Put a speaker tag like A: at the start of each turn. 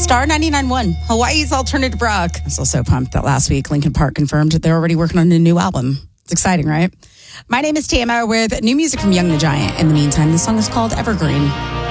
A: Star 99.1, Hawaii's alternative rock. I'm still so pumped that last week Linkin Park confirmed that they're already working on a new album. It's exciting, right? My name is Tama with new music from Young the Giant. In the meantime, the song is called Evergreen.